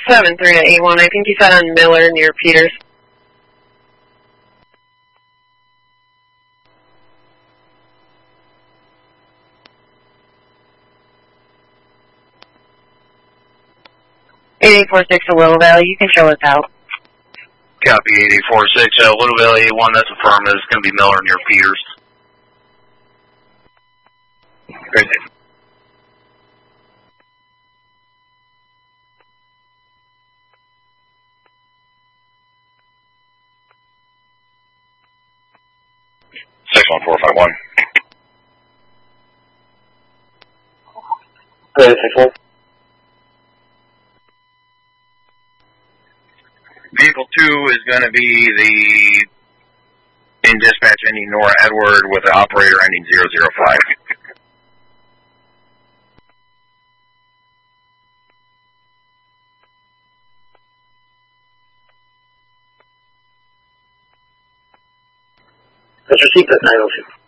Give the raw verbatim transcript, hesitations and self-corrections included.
seven three to eight one. I think you said on Miller near Peters. eight eight four six to Little Valley. You can show us out. Copy eight eight four six. Uh, Little Valley eight one, that's affirmative. It's going to be Miller near Peters. Great. six one four five one. Go ahead, six one. Vehicle two is going to be the in dispatch ending Nora Edward with the operator ending zero zero five. Let's receive that nine oh two.